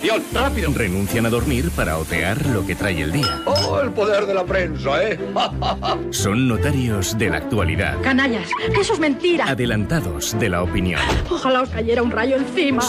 información. ¡Rápido! Renuncian a dormir para otear lo que trae el día. ¡Oh, el poder de la prensa, eh! Son notarios de la actualidad. Canallas, que eso es mentira. Adelantados de la opinión. Ojalá os cayera un rayo encima.